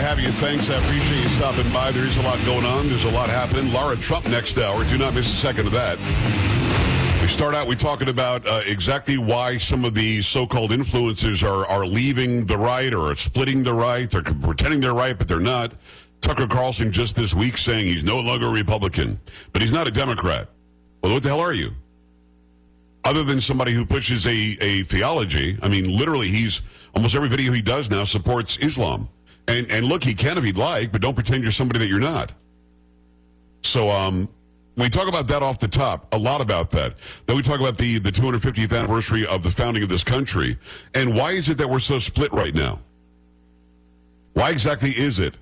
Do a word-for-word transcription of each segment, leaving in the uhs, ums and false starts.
have you. Thanks. I appreciate you stopping by. There is a lot going on. There's a lot happening. Laura Trump next hour. Do not miss a second of that. We start out, we're talking about uh, exactly why some of the so-called influencers are, are leaving the right or are splitting the right. They're pretending they're right, but they're not. Tucker Carlson just this week saying he's no longer a Republican, but he's not a Democrat. Well, what the hell are you? Other than somebody who pushes a, a theology, I mean, literally, he's almost every video he does now supports Islam. And and look, he can if he'd like, but don't pretend you're somebody that you're not. So um, we talk about that off the top, a lot about that. Then we talk about the, the two hundred fiftieth anniversary of the founding of this country. And why is it that we're so split right now? Why exactly is it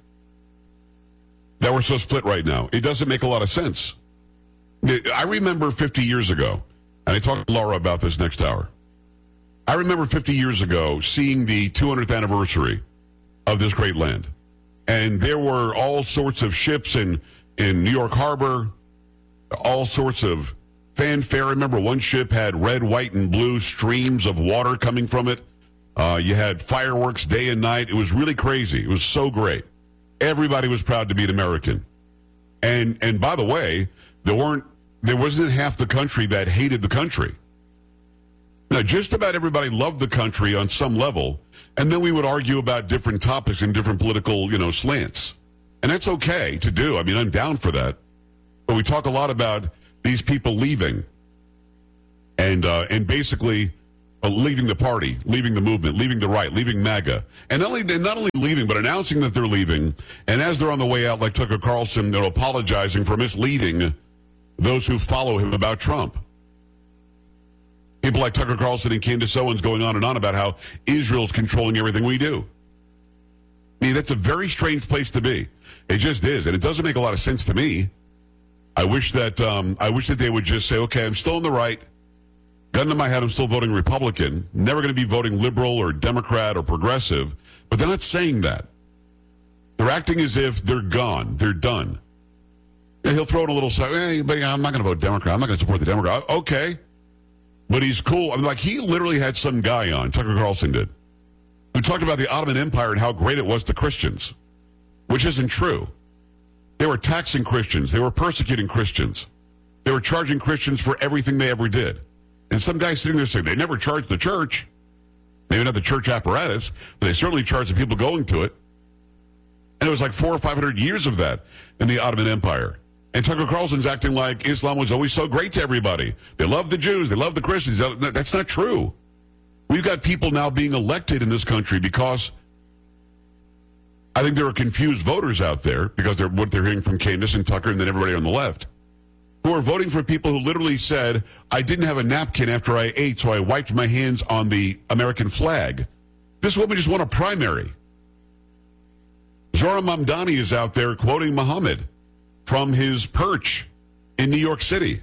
that we're so split right now? It doesn't make a lot of sense. I remember fifty years ago, and I talked to Laura about this next hour. I remember fifty years ago seeing the two hundredth anniversary of this great land. And there were all sorts of ships in, in New York Harbor, all sorts of fanfare. I remember one ship had red, white, and blue streams of water coming from it. Uh, you had fireworks day and night. It was really crazy. It was so great. Everybody was proud to be an American. And and by the way, there weren't there wasn't half the country that hated the country. Now, just about everybody loved the country on some level, and then we would argue about different topics and different political, you know, slants. And that's okay to do. I mean, I'm down for that. But we talk a lot about these people leaving and uh, and basically uh, leaving the party, leaving the movement, leaving the right, leaving MAGA. And not only, not only leaving, but announcing that they're leaving. And as they're on the way out, like Tucker Carlson, they're apologizing for misleading those who follow him about Trump. People like Tucker Carlson and Candace Owens going on and on about how Israel's controlling everything we do. I mean, that's a very strange place to be. It just is, and it doesn't make a lot of sense to me. I wish that um, I wish that they would just say, okay, I'm still on the right. Gun to my head, I'm still voting Republican. Never going to be voting liberal or Democrat or progressive. But they're not saying that. They're acting as if they're gone. They're done. And he'll throw in a little, hey, but I'm not going to vote Democrat. I'm not going to support the Democrat. Okay. But he's cool. I mean, like, he literally had some guy on, Tucker Carlson did, who talked about the Ottoman Empire and how great it was to Christians, which isn't true. They were taxing Christians. They were persecuting Christians. They were charging Christians for everything they ever did. And some guy sitting there saying they never charged the church. Maybe not the church apparatus, but they certainly charged the people going to it. And it was like four or five hundred years of that in the Ottoman Empire. And Tucker Carlson's acting like Islam was always so great to everybody. They love the Jews. They love the Christians. That's not true. We've got people now being elected in this country because I think there are confused voters out there because they're what they're hearing from Candace and Tucker and then everybody on the left who are voting for people who literally said, I didn't have a napkin after I ate, so I wiped my hands on the American flag. This woman just won a primary. Zohran Mamdani is out there quoting Muhammad from his perch in New York City.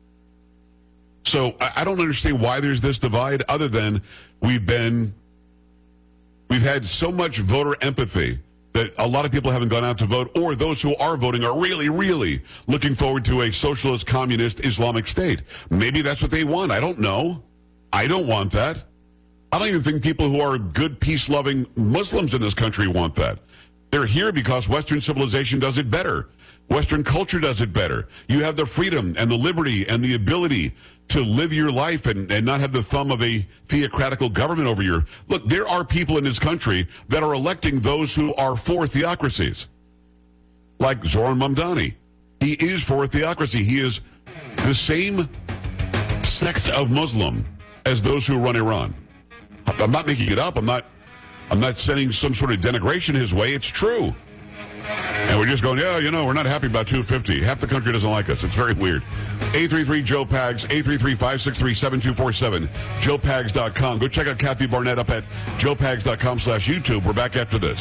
So I, I don't understand why there's this divide other than we've been, we've had so much voter empathy that a lot of people haven't gone out to vote, or those who are voting are really, really looking forward to a socialist, communist, Islamic state. Maybe that's what they want. I don't know. I don't want that. I don't even think people who are good, peace-loving Muslims in this country want that. They're here because Western civilization does it better. Western culture does it better. You have the freedom and the liberty and the ability to live your life and, and not have the thumb of a theocratical government over your... Look, there are people in this country that are electing those who are for theocracies. Like Zohran Mamdani. He is for a theocracy. He is the same sect of Muslim as those who run Iran. I'm not making it up. I'm not, I'm not sending some sort of denigration his way. It's true. And we're just going, yeah, you know, we're not happy about two fifty. Half the country doesn't like us. It's very weird. eight three three Joe Pags, eight three three, five six three, seven two four seven, joe pags dot com. Go check out Kathy Barnett up at joe pags dot com slash YouTube. We're back after this.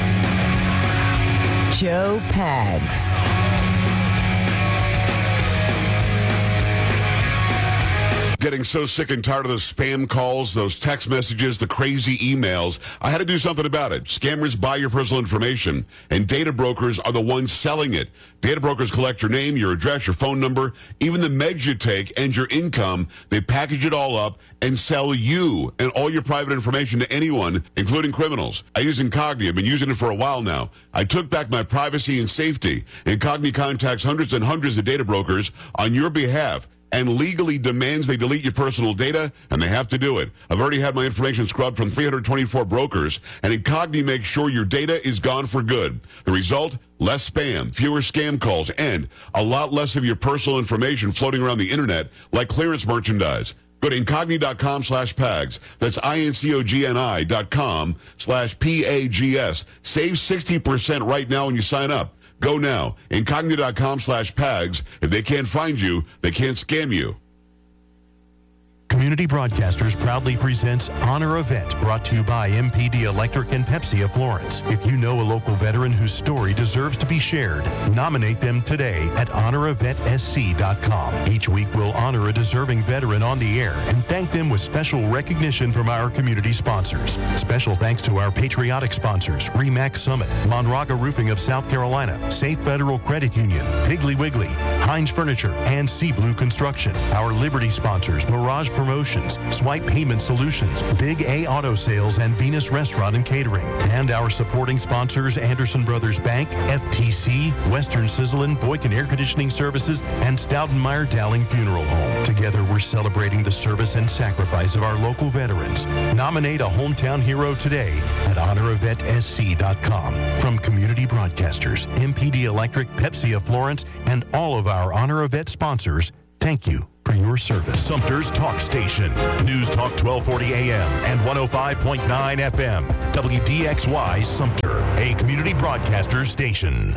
Joe Pags. Getting so sick and tired of those spam calls, those text messages, the crazy emails. I had to do something about it. Scammers buy your personal information, and data brokers are the ones selling it. Data brokers collect your name, your address, your phone number, even the meds you take, and your income. They package it all up and sell you and all your private information to anyone, including criminals. I use Incogni. I've been using it for a while now. I took back my privacy and safety. Incogni contacts hundreds and hundreds of data brokers on your behalf and legally demands they delete your personal data, and they have to do it. I've already had my information scrubbed from three hundred twenty-four brokers, and Incogni makes sure your data is gone for good. The result? Less spam, fewer scam calls, and a lot less of your personal information floating around the internet like clearance merchandise. Go to Incogni.com slash PAGS. That's I-N-C-O-G-N-I dot com slash P-A-G-S. Save sixty percent right now when you sign up. Go now. Incogni.com slash PAGS. If they can't find you, they can't scam you. Community Broadcasters proudly presents Honor Event, brought to you by M P D Electric and Pepsi of Florence. If you know a local veteran whose story deserves to be shared, nominate them today at honor event s c dot com. Each week we'll honor a deserving veteran on the air and thank them with special recognition from our community sponsors. Special thanks to our patriotic sponsors, RE/MAX Summit, Monraga Roofing of South Carolina, Safe Federal Credit Union, Piggly Wiggly, Heinz Furniture, and Sea Blue Construction. Our Liberty sponsors, Mirage Promotions, Swipe Payment Solutions, Big A Auto Sales, and Venus Restaurant and Catering. And our supporting sponsors, Anderson Brothers Bank, F T C, Western Sizzlin, Boykin Air Conditioning Services, and Stoudenmeyer Dowling Funeral Home. Together, we're celebrating the service and sacrifice of our local veterans. Nominate a hometown hero today at honor event s c dot com. From Community Broadcasters, M P D Electric, Pepsi of Florence, and all of our Honor Event sponsors, thank you for your service. Sumter's Talk Station. News Talk twelve forty A M and one oh five point nine F M. W D X Y Sumter, a community broadcaster station.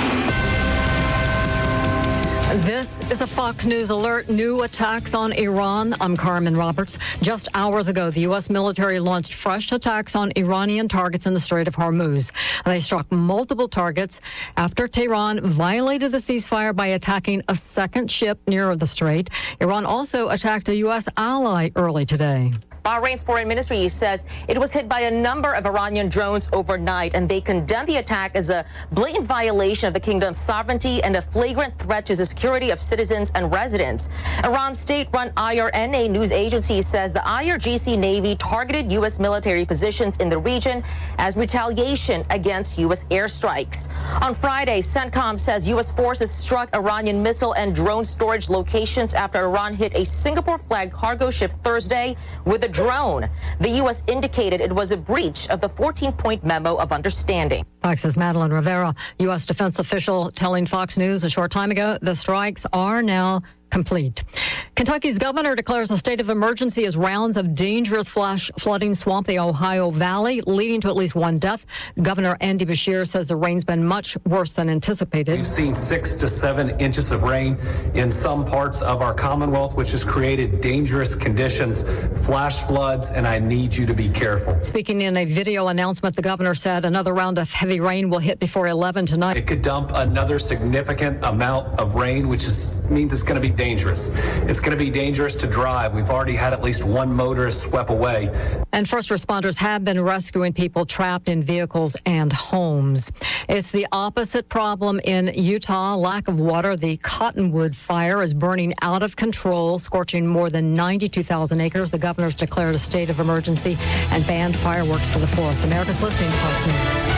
This is a Fox News alert. New attacks on Iran. I'm Carmen Roberts. Just hours ago, the U S military launched fresh attacks on Iranian targets in the Strait of Hormuz. They struck multiple targets after Tehran violated the ceasefire by attacking a second ship near the strait. Iran also attacked a U S ally early today. Bahrain's foreign ministry says it was hit by a number of Iranian drones overnight, and they condemned the attack as a blatant violation of the kingdom's sovereignty and a flagrant threat to the security of citizens and residents. Iran's state-run I R N A news agency says the I R G C Navy targeted U S military positions in the region as retaliation against U S airstrikes. On Friday, CENTCOM says U S forces struck Iranian missile and drone storage locations after Iran hit a Singapore-flagged cargo ship Thursday with a drone. The U S indicated it was a breach of the fourteen-point memo of understanding. Fox's Madeline Rivera, U S defense official, telling Fox News a short time ago the strikes are now complete. Kentucky's governor declares a state of emergency as rounds of dangerous flash flooding swamp the Ohio Valley, leading to at least one death. Governor Andy Beshear says the rain's been much worse than anticipated. We've seen six to seven inches of rain in some parts of our Commonwealth, which has created dangerous conditions, flash floods, and I need you to be careful. Speaking in a video announcement, the governor said another round of heavy rain will hit before eleven tonight. It could dump another significant amount of rain, which is, means it's going to be dangerous. It's going to be dangerous to drive. We've already had at least one motorist swept away. And first responders have been rescuing people trapped in vehicles and homes. It's the opposite problem in Utah, lack of water. The Cottonwood fire is burning out of control, scorching more than ninety-two thousand acres. The governor's declared a state of emergency and banned fireworks for the fourth. America's listening to Fox News.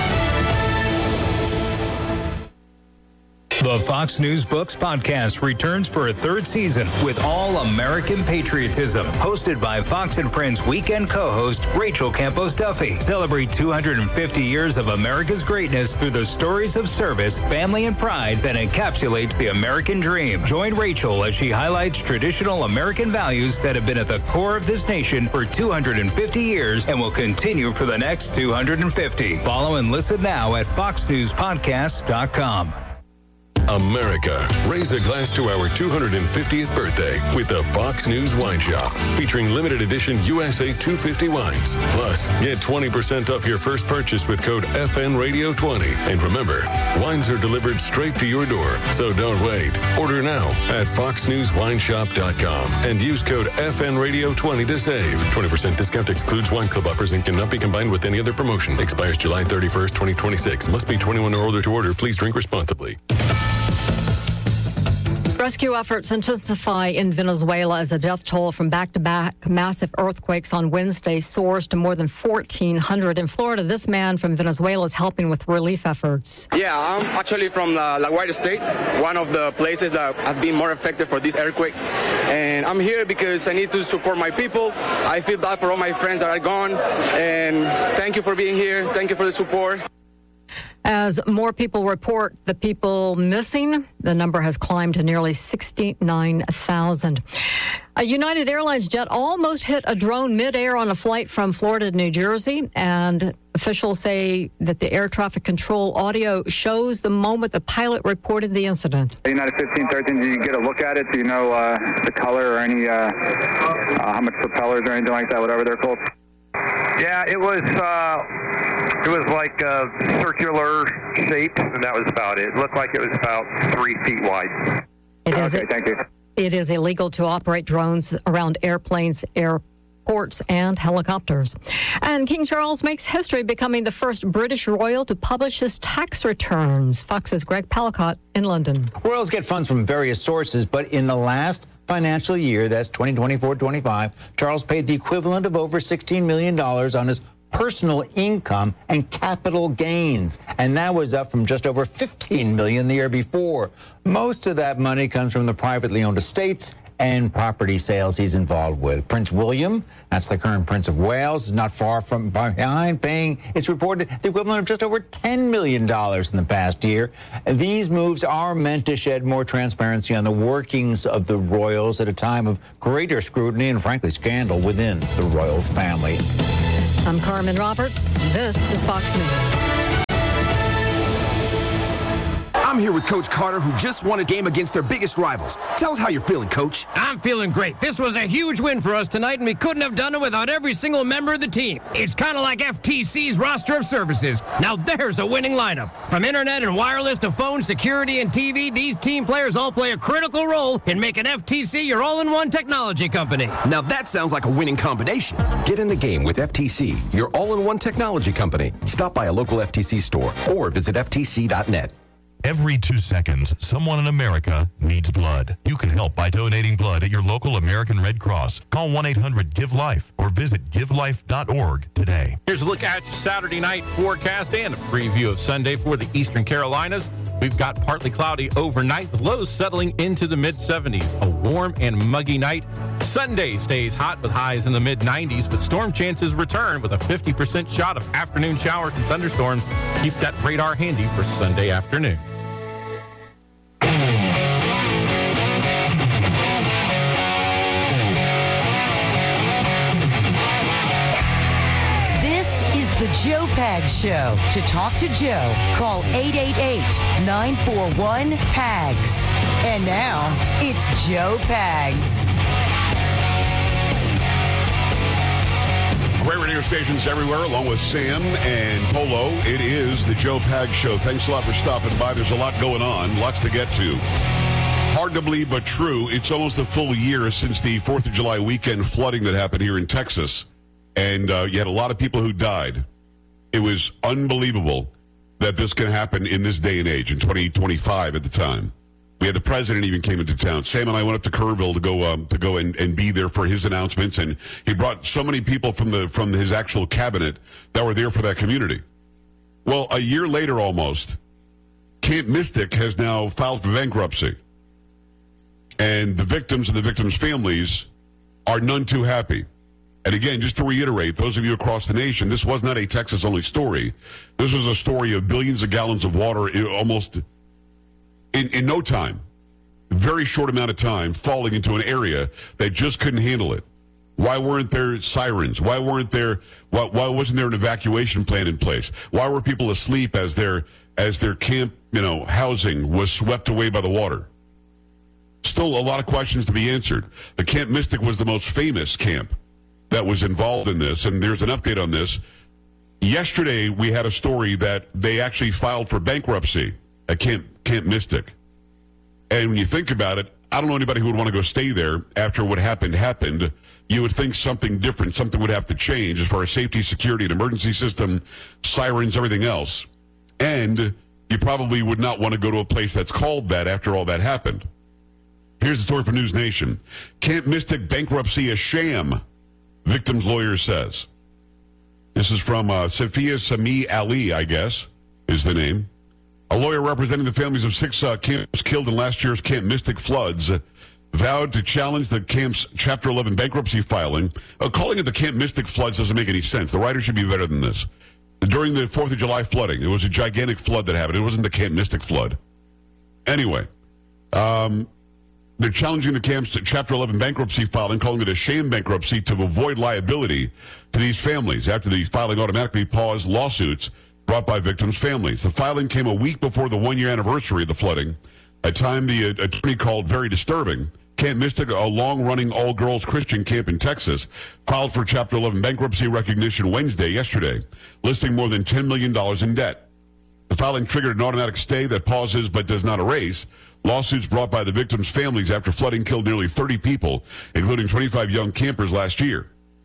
The Fox News Books podcast returns for a third season with All American Patriotism, hosted by Fox and Friends weekend co-host Rachel Campos Duffy. Celebrate two hundred fifty years of America's greatness through the stories of service, family, and pride that encapsulates the American dream. Join Rachel as she highlights traditional American values that have been at the core of this nation for two hundred fifty years and will continue for the next two hundred fifty. Follow and listen now at fox news podcast dot com. America, raise a glass to our two hundred fiftieth birthday with the Fox News Wine Shop, featuring limited edition U S A two fifty wines. Plus, get twenty percent off your first purchase with code F N Radio twenty. And remember, wines are delivered straight to your door, so don't wait. Order now at fox news wine shop dot com and use code F N Radio twenty to save. twenty percent discount excludes wine club offers and cannot be combined with any other promotion. Expires July thirty-first, twenty twenty-six. Must be twenty-one or older to order. Please drink responsibly. Rescue efforts intensify in Venezuela as the death toll from back-to-back massive earthquakes on Wednesday soars to more than fourteen hundred. In Florida, this man from Venezuela is helping with relief efforts. Yeah, I'm actually from La, La Guardia State, one of the places that have been more affected for this earthquake. And I'm here because I need to support my people. I feel bad for all my friends that are gone. And thank you for being here. Thank you for the support. As more people report the people missing, the number has climbed to nearly sixty-nine thousand. A United Airlines jet almost hit a drone midair on a flight from Florida to New Jersey, and officials say that the air traffic control audio shows the moment the pilot reported the incident. United fifteen thirteen, did you get a look at it? Do you know uh, the color or any, uh, uh, how much propellers or anything like that, whatever they're called? Yeah, it was uh, it was like a circular shape, and that was about it. It looked like it was about three feet wide. It is okay, thank you. It is illegal to operate drones around airplanes, airports, and helicopters. And King Charles makes history, becoming the first British royal to publish his tax returns. Fox's Greg Palacott in London. Royals get funds from various sources, but in the last financial year, that's twenty twenty-four twenty-five, Charles paid the equivalent of over sixteen million dollars on his personal income and capital gains, and that was up from just over fifteen million dollars the year before. Most of that money comes from the privately owned estates and property sales he's involved with. Prince William, that's the current Prince of Wales, is not far from behind, paying, it's reported, the equivalent of just over ten million dollars in the past year. These moves are meant to shed more transparency on the workings of the royals at a time of greater scrutiny and, frankly, scandal within the royal family. I'm Carmen Roberts. This is Fox News. I'm here with Coach Carter, who just won a game against their biggest rivals. Tell us how you're feeling, Coach. I'm feeling great. This was a huge win for us tonight, and we couldn't have done it without every single member of the team. It's kind of like F T C's roster of services. Now there's a winning lineup. From internet and wireless to phone, security, and T V, these team players all play a critical role in making F T C your all-in-one technology company. Now that sounds like a winning combination. Get in the game with F T C, your all-in-one technology company. Stop by a local F T C store or visit F T C dot net. Every two seconds, someone in America needs blood. You can help by donating blood at your local American Red Cross. Call one eight hundred give life or visit give life dot org today. Here's a look at your Saturday night forecast and a preview of Sunday for the Eastern Carolinas. We've got partly cloudy overnight with lows settling into the mid seventies. A warm and muggy night. Sunday stays hot with highs in the mid nineties, but storm chances return with a fifty percent shot of afternoon showers and thunderstorms. Keep that radar handy for Sunday afternoon. The Joe Pags Show. To talk to Joe, call eight eight eight, nine four one, P A G S. And now, it's Joe Pags. Great radio stations everywhere, along with Sam and Polo. It is the Joe Pags Show. Thanks a lot for stopping by. There's a lot going on, lots to get to. Hard to believe, but true. It's almost a full year since the fourth of July weekend flooding that happened here in Texas. And uh, you had a lot of people who died. It was unbelievable that this can happen in this day and age, in twenty twenty-five at the time. We had the president even came into town. Sam and I went up to Kerrville to go um, to go and, and be there for his announcements, and he brought so many people from the from his actual cabinet that were there for that community. Well, a year later almost, Camp Mystic has now filed for bankruptcy. And the victims and the victims' families are none too happy. And again, just to reiterate, those of you across the nation, this was not a Texas-only story. This was a story of billions of gallons of water in almost in, in no time, very short amount of time, falling into an area that just couldn't handle it. Why weren't there sirens? Why weren't there? Why, why wasn't there an evacuation plan in place? Why were people asleep as their as their camp, you know, housing was swept away by the water? Still a lot of questions to be answered. The Camp Mystic was the most famous camp that was involved in this, and there's an update on this. Yesterday, we had a story that they actually filed for bankruptcy at Camp, Camp Mystic. And when you think about it, I don't know anybody who would want to go stay there after what happened happened. You would think something different, something would have to change as far as safety, security, an emergency system, sirens, everything else. And you probably would not want to go to a place that's called that after all that happened. Here's the story for News Nation. Camp Mystic bankruptcy a sham, victim's lawyer says. This is from uh, Safia Sami Ali, I guess, is the name. A lawyer representing the families of six uh, camps killed in last year's Camp Mystic floods vowed to challenge the camp's Chapter eleven bankruptcy filing. Uh, calling it the Camp Mystic floods doesn't make any sense. The writer should be better than this. During the fourth of July flooding, it was a gigantic flood that happened. It wasn't the Camp Mystic flood. Anyway, um... they're challenging the camp's Chapter eleven bankruptcy filing, calling it a sham bankruptcy to avoid liability to these families after the filing automatically paused lawsuits brought by victims' families. The filing came a week before the one-year anniversary of the flooding, a time the uh, attorney called very disturbing. Camp Mystic, a long-running all-girls Christian camp in Texas, filed for Chapter eleven bankruptcy recognition Wednesday, yesterday, listing more than ten million dollars in debt. The filing triggered an automatic stay that pauses but does not erase lawsuits brought by the victims' families after flooding killed nearly thirty people, including twenty-five young campers last year.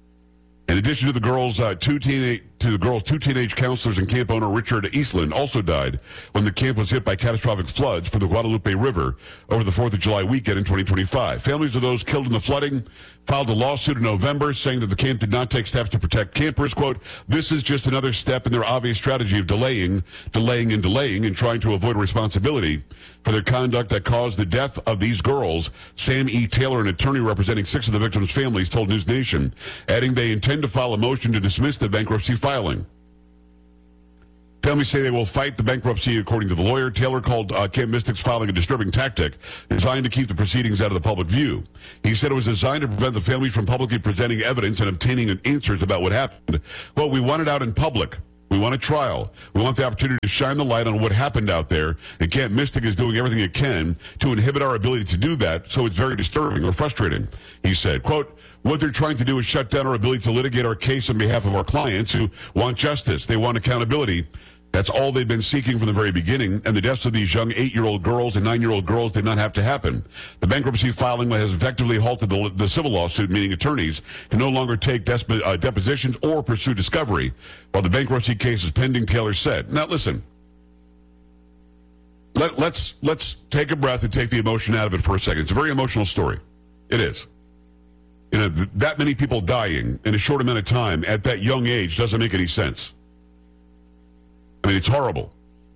In addition to the girls, uh, two teenage to the girls, two teenage counselors and camp owner Richard Eastland also died when the camp was hit by catastrophic floods from the Guadalupe River over the fourth of July weekend in twenty twenty-five. Families of those killed in the flooding filed a lawsuit in November saying that the camp did not take steps to protect campers. Quote, "This is just another step in their obvious strategy of delaying, delaying, and delaying and trying to avoid responsibility for their conduct that caused the death of these girls," Sam E. Taylor, an attorney representing six of the victims' families, told News Nation, adding they intend to file a motion to dismiss the bankruptcy filing. Families say they will fight the bankruptcy, according to the lawyer. Taylor called uh, Camp Mystic's filing a disturbing tactic designed to keep the proceedings out of the public view. He said it was designed to prevent the families from publicly presenting evidence and obtaining answers about what happened. Well, we want it out in public. We want a trial. We want the opportunity to shine the light on what happened out there, and Camp Mystic is doing everything it can to inhibit our ability to do that, so it's very disturbing or frustrating, he said. Quote, "What they're trying to do is shut down our ability to litigate our case on behalf of our clients who want justice. They want accountability. That's all they've been seeking from the very beginning, and the deaths of these young eight-year-old girls and nine-year-old girls did not have to happen. The bankruptcy filing has effectively halted the, the civil lawsuit, meaning attorneys can no longer take desp- uh, depositions or pursue discovery while the bankruptcy case is pending," Taylor said. Now, listen. Let, let's, let's take a breath and take the emotion out of it for a second. It's a very emotional story. It is. You know, th- that many people dying in a short amount of time at that young age doesn't make any sense. I mean, it's horrible.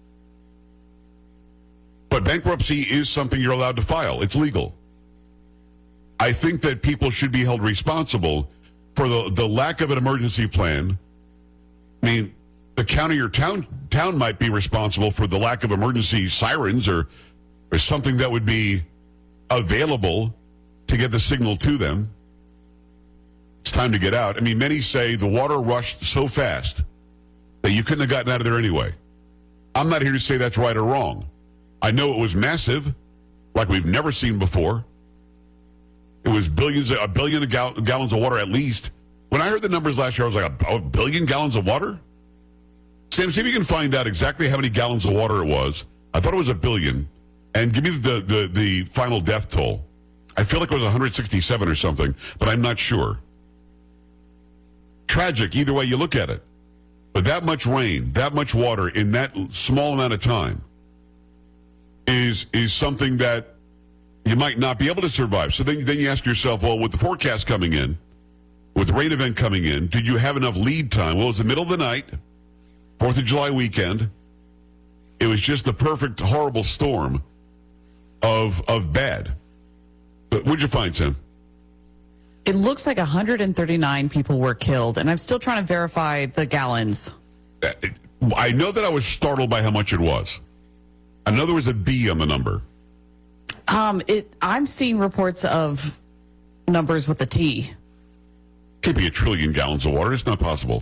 But bankruptcy is something you're allowed to file. It's legal. I think that people should be held responsible for the, the lack of an emergency plan. I mean, the county or town town might be responsible for the lack of emergency sirens or, or something that would be available to get the signal to them. It's time to get out. I mean, many say the water rushed so fast that you couldn't have gotten out of there anyway. I'm not here to say that's right or wrong. I know it was massive, like we've never seen before. It was billions, a billion of gal- gallons of water at least. When I heard the numbers last year, I was like, a, a billion gallons of water? Sam, see if you can find out exactly how many gallons of water it was. I thought it was a billion. And give me the, the, the final death toll. I feel like it was one hundred sixty-seven or something, but I'm not sure. Tragic, either way you look at it. But that much rain, that much water in that small amount of time is is something that you might not be able to survive. So then, then you ask yourself, well, with the forecast coming in, with the rain event coming in, did you have enough lead time? Well, it was the middle of the night, fourth of July weekend. It was just the perfect, horrible storm of of bad. But what'd you find, Sam? It looks like one hundred thirty-nine people were killed, and I'm still trying to verify the gallons. I know that I was startled by how much it was. I know there was a B on the number. Um, it. I'm seeing reports of numbers with a T. Can't be a trillion gallons of water. It's not possible.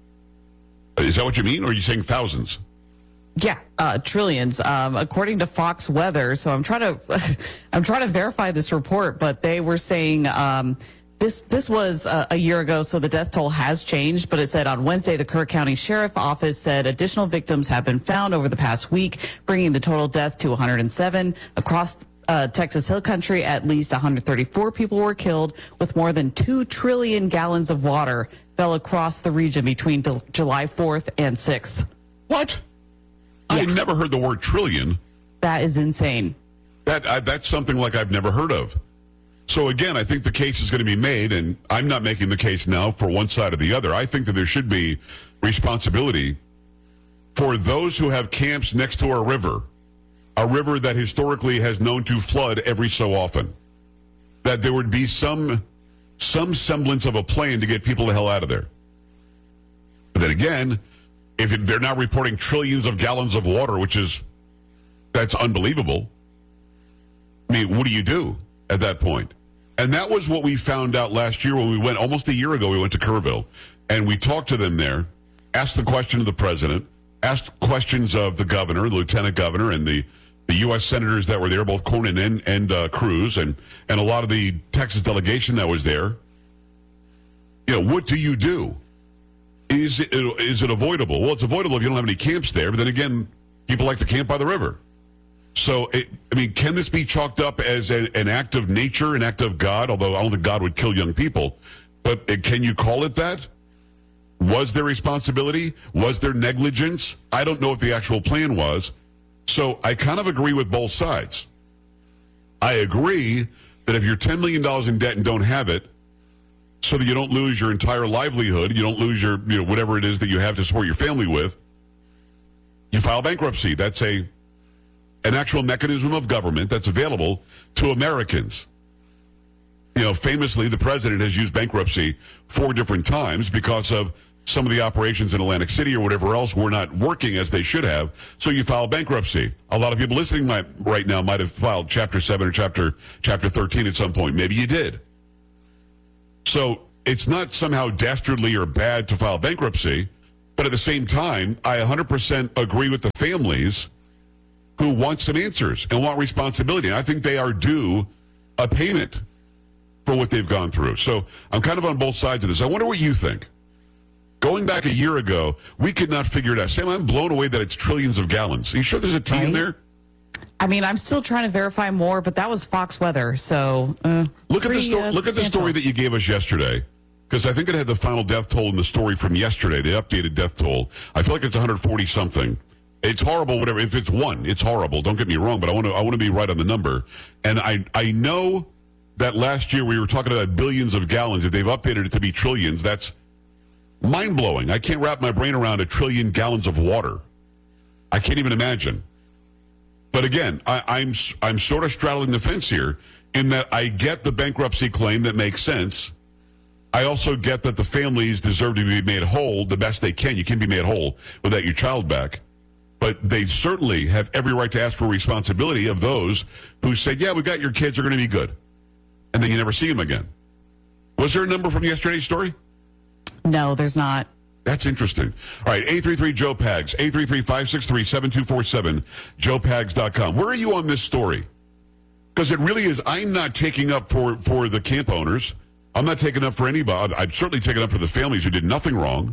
Is that what you mean, or are you saying thousands? Yeah, uh, trillions. Um, according to Fox Weather, so I'm trying to, I'm trying to verify this report, but they were saying um, this this was uh, a year ago, so the death toll has changed. But it said on Wednesday, the Kerr County Sheriff Office said additional victims have been found over the past week, bringing the total death to one hundred seven across uh, Texas Hill Country. At least one hundred thirty-four people were killed, with more than two trillion gallons of water fell across the region between d- July fourth and sixth. What? I never heard the word trillion. That is insane. That I, that's something like I've never heard of. So again, I think the case is going to be made, and I'm not making the case now for one side or the other. I think that there should be responsibility for those who have camps next to a river, a river that historically has known to flood every so often. That there would be some some semblance of a plan to get people the hell out of there. But then again, if it, they're now reporting trillions of gallons of water, which is, that's unbelievable. I mean, what do you do at that point? And that was what we found out last year when we went, almost a year ago, we went to Kerrville. And we talked to them there, asked the question of the president, asked questions of the governor, the lieutenant governor, and the, the U S senators that were there, both Cornyn and, and uh, Cruz, and, and a lot of the Texas delegation that was there. You know, what do you do? Is it, is it avoidable? Well, it's avoidable if you don't have any camps there, but then again, people like to camp by the river. So, it, I mean, can this be chalked up as a, an act of nature, an act of God, although I don't think God would kill young people, but it, can you call it that? Was there responsibility? Was there negligence? I don't know what the actual plan was. So I kind of agree with both sides. I agree that if you're ten million dollars in debt and don't have it, so that you don't lose your entire livelihood, you don't lose your, you know, whatever it is that you have to support your family with, you file bankruptcy. That's a an actual mechanism of government that's available to Americans. You know, famously, the president has used bankruptcy four different times because of some of the operations in Atlantic City or whatever else were not working as they should have, so you file bankruptcy. A lot of people listening might, right now might have filed Chapter seven or Chapter Chapter thirteen at some point. Maybe you did. So it's not somehow dastardly or bad to file bankruptcy, but at the same time, I one hundred percent agree with the families who want some answers and want responsibility. And I think they are due a payment for what they've gone through. So I'm kind of on both sides of this. I wonder what you think. Going back a year ago, we could not figure it out. Sam, I'm blown away that it's trillions of gallons. Are you sure there's a T right in there? I mean, I'm still trying to verify more, but that was Fox Weather. So uh, look at pretty, the story. uh, look at the story that you gave us yesterday, because I think it had the final death toll in the story from yesterday. The updated death toll. I feel like it's one hundred forty something. It's horrible. Whatever. If it's one, it's horrible. Don't get me wrong, but I want to. I want to be right on the number. And I I know that last year we were talking about billions of gallons. If they've updated it to be trillions, that's mind blowing. I can't wrap my brain around a trillion gallons of water. I can't even imagine. But again, I, I'm I'm sort of straddling the fence here in that I get the bankruptcy claim that makes sense. I also get that the families deserve to be made whole the best they can. You can be made whole without your child back. But they certainly have every right to ask for responsibility of those who said, yeah, we got your kids, are going to be good. And then you never see them again. Was there a number from yesterday's story? No, there's not. That's interesting. All right, eight three three Joe Pags, eight three three, five six three, seven two four seven, joe pags dot com. Where are you on this story? Because it really is, I'm not taking up for, for the camp owners. I'm not taking up for anybody. I'm certainly taking up for the families who did nothing wrong.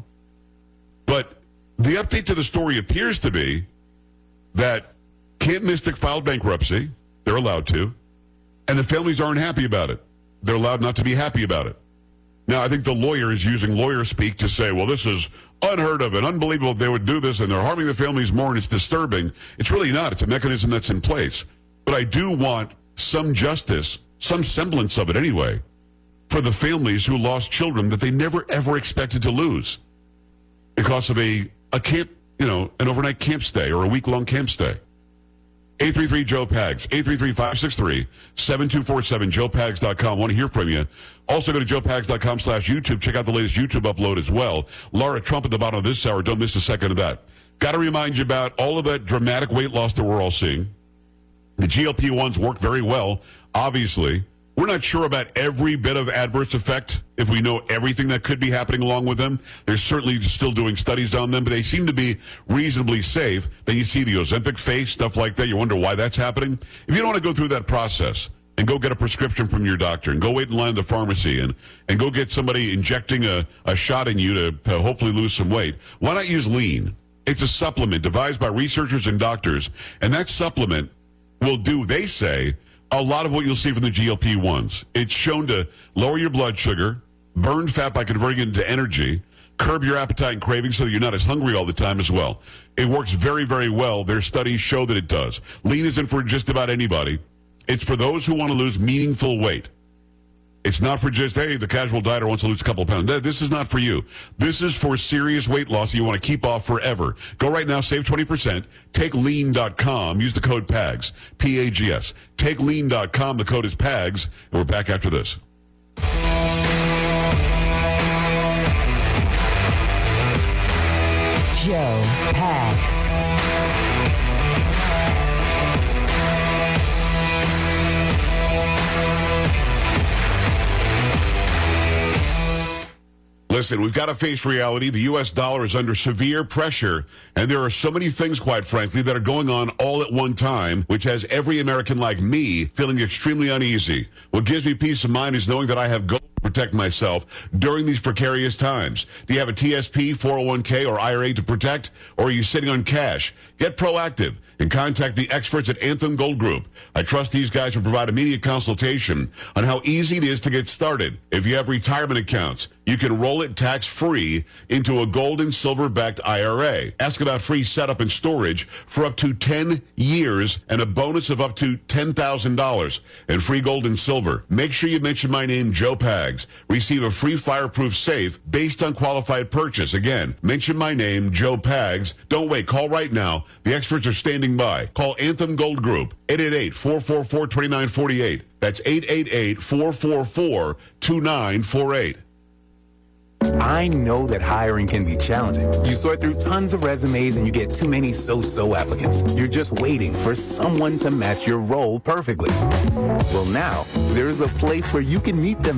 But the update to the story appears to be that Camp Mystic filed bankruptcy. They're allowed to. And the families aren't happy about it. They're allowed not to be happy about it. Now, I think the lawyer is using lawyer speak to say, well, this is unheard of and unbelievable if they would do this, and they're harming the families more, and it's disturbing. It's really not. It's a mechanism that's in place. But I do want some justice, some semblance of it anyway, for the families who lost children that they never, ever expected to lose because of a, a camp, you know, an overnight camp stay or a week-long camp stay. eight three three Joe Pags, eight three three, five six three, seven two four seven, joe pags dot com. Want to hear from you. Also go to joe pags dot com slash YouTube. Check out the latest YouTube upload as well. Laura Trump at the bottom of this hour. Don't miss a second of that. Got to remind you about all of that dramatic weight loss that we're all seeing. The G L P ones work very well, obviously. We're not sure about every bit of adverse effect. If we know everything that could be happening along with them, they're certainly still doing studies on them, but they seem to be reasonably safe. Then you see the Ozempic face, stuff like that. You wonder why that's happening. If you don't want to go through that process and go get a prescription from your doctor and go wait in line at the pharmacy and, and go get somebody injecting a, a shot in you to, to hopefully lose some weight, why not use Lean? It's a supplement devised by researchers and doctors, and that supplement will do, they say, a lot of what you'll see from the G L P ones. It's shown to lower your blood sugar, burn fat by converting it into energy, curb your appetite and cravings so that you're not as hungry all the time as well. It works very, very well. Their studies show that it does. Lean isn't for just about anybody. It's for those who want to lose meaningful weight. It's not for just, hey, the casual dieter wants to lose a couple of pounds. This is not for you. This is for serious weight loss you want to keep off forever. Go right now, save twenty percent. Take lean dot com. Use the code PAGS, P A G S. Take lean dot com. The code is PAGS. And we're back after this. Joe Pags. Listen, we've got to face reality. The U S dollar is under severe pressure, and there are so many things, quite frankly, that are going on all at one time, which has every American like me feeling extremely uneasy. What gives me peace of mind is knowing that I have gold to protect myself during these precarious times. Do you have a T S P, four oh one k, or I R A to protect, or are you sitting on cash? Get proactive and contact the experts at Anthem Gold Group. I trust these guys to provide immediate consultation on how easy it is to get started. If you have retirement accounts, you can roll it tax-free into a gold and silver-backed I R A. Ask about free setup and storage for up to ten years and a bonus of up to ten thousand dollars and free gold and silver. Make sure you mention my name, Joe Pags. Receive a free fireproof safe based on qualified purchase. Again, mention my name, Joe Pags. Don't wait. Call right now. The experts are standing by. Call Anthem Gold Group, eight eight eight, four four four, two nine four eight. That's eight eight eight, four four four, two nine four eight. I know that hiring can be challenging. You sort through tons of resumes and you get too many so-so applicants. You're just waiting for someone to match your role perfectly. Well, now, there's a place where you can meet them